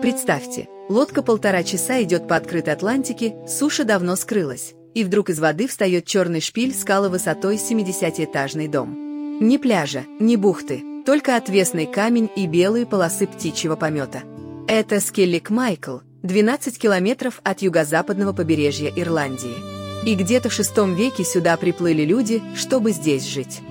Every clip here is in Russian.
Представьте, лодка 1,5 часа идет по открытой Атлантике, суша давно скрылась, и вдруг из воды встает черный шпиль скалы высотой 70-этажный дом. Ни пляжа, ни бухты, только отвесный камень и белые полосы птичьего помета. Это Скеллиг-Майкл, 12 километров от юго-западного побережья Ирландии. И где-то в VI веке сюда приплыли люди, чтобы здесь жить.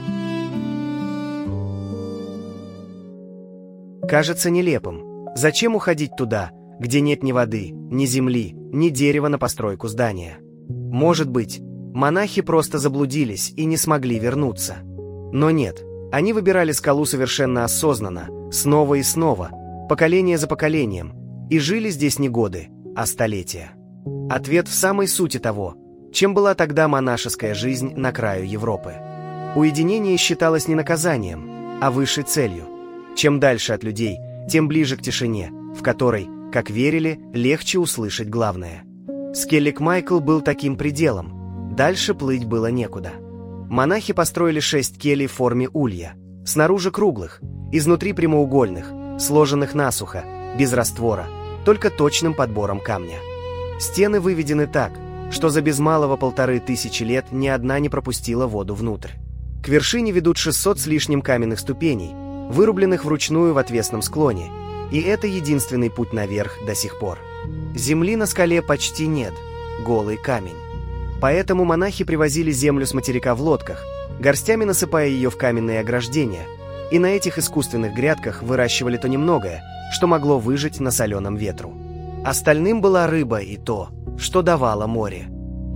Кажется нелепым. Зачем уходить туда, где нет ни воды, ни земли, ни дерева на постройку здания? Может быть, монахи просто заблудились и не смогли вернуться. Но нет, они выбирали скалу совершенно осознанно, снова и снова, поколение за поколением, и жили здесь не годы, а столетия. Ответ в самой сути того, чем была тогда монашеская жизнь на краю Европы. Уединение считалось не наказанием, а высшей целью. Чем дальше от людей, тем ближе к тишине, в которой, как верили, легче услышать главное. Скеллиг-Майкл был таким пределом. Дальше плыть было некуда. Монахи построили 6 келей в форме улья, снаружи круглых, изнутри прямоугольных, сложенных насухо, без раствора, только точным подбором камня. Стены выведены так, что за без малого 1500 лет ни одна не пропустила воду внутрь. К вершине ведут 600 с лишним каменных ступеней, вырубленных вручную в отвесном склоне, и это единственный путь наверх до сих пор. Земли на скале почти нет, голый камень. Поэтому монахи привозили землю с материка в лодках, горстями насыпая ее в каменные ограждения, и на этих искусственных грядках выращивали то немногое, что могло выжить на соленом ветру. Остальным была рыба и то, что давало море.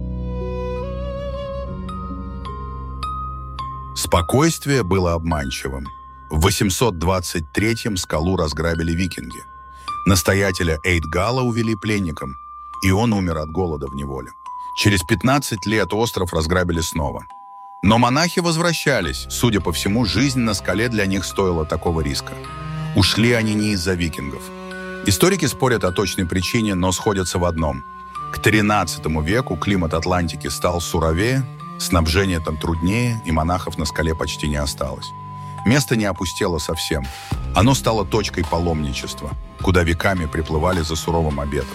Спокойствие было обманчивым. В 823-м скалу разграбили викинги. Настоятеля Эйдгала увели пленником, и он умер от голода в неволе. Через 15 лет остров разграбили снова. Но монахи возвращались. Судя по всему, жизнь на скале для них стоила такого риска. Ушли они не из-за викингов. Историки спорят о точной причине, но сходятся в одном. К XIII веку климат Атлантики стал суровее, снабжение там труднее, и монахов на скале почти не осталось. Место не опустело совсем. Оно стало точкой паломничества, куда веками приплывали за суровым обетом.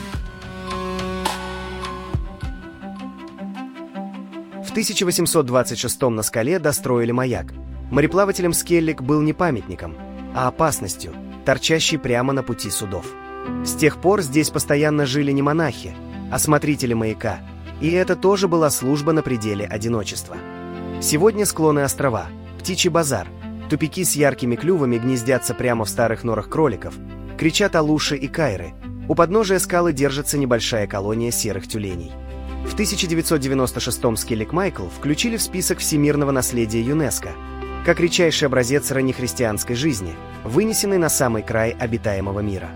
В 1826 на скале достроили маяк. Мореплавателям Скеллиг был не памятником, а опасностью, торчащей прямо на пути судов. С тех пор здесь постоянно жили не монахи, а смотрители маяка, и это тоже была служба на пределе одиночества. Сегодня склоны острова, птичий базар, тупики с яркими клювами гнездятся прямо в старых норах кроликов, кричат алуши и кайры. У подножия скалы держится небольшая колония серых тюленей. В 1996-м Скеллиг-Майкл включили в список всемирного наследия ЮНЕСКО, как редчайший образец раннехристианской жизни, вынесенный на самый край обитаемого мира.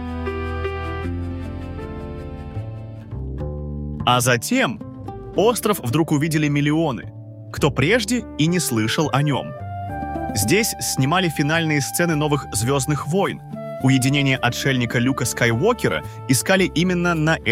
А затем остров вдруг увидели миллионы, кто прежде и не слышал о нем. Здесь снимали финальные сцены новых «Звездных войн». Уединение отшельника Люка Скайуокера искали именно на